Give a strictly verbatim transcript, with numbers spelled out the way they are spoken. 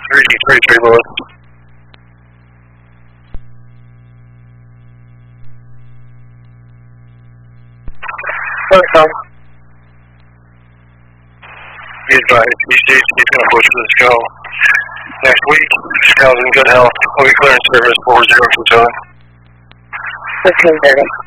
three thirty-three Lewis. Welcome. Be advised, P C is going to push for the SCO. Next week, SCO's in good health. We'll be clearing service four zero two seven. Okay, baby.